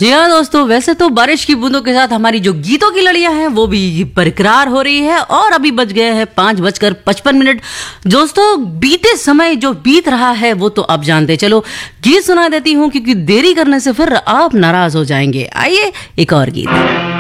जी हाँ दोस्तों, वैसे तो बारिश की बूंदों के साथ हमारी जो गीतों की लड़ियां हैं वो भी बरकरार हो रही है और अभी बज गए हैं 5:55। दोस्तों, बीते समय जो बीत रहा है वो तो आप जानते। चलो गीत सुना देती हूँ क्योंकि देरी करने से फिर आप नाराज हो जाएंगे। आइए एक और गीत।